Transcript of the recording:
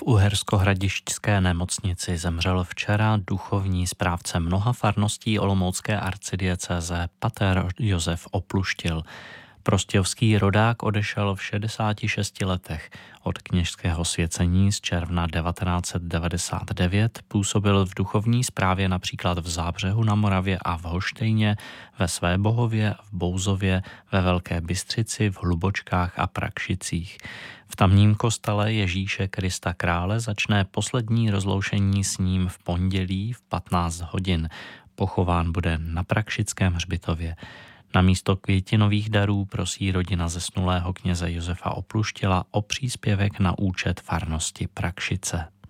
V uherskohradišťské nemocnici zemřel včera duchovní správce mnoha farností olomoucké arcidiecéze pater Josef Opluštil. Prostějovský rodák odešel v 66 letech. Od kněžského svěcení z června 1999 působil v duchovní správě například v Zábřehu na Moravě a v Holštejně, ve Svébohově, v Bouzově, ve Velké Bystřici, v Hlubočkách a Prakšicích. V tamním kostele Ježíše Krista Krále začne poslední rozloušení s ním v pondělí v 15 hodin. Pochován bude na Prakšickém hřbitově. Na místo květinových darů prosí rodina zesnulého kněze Josefa Opluštila o příspěvek na účet farnosti Prakšice.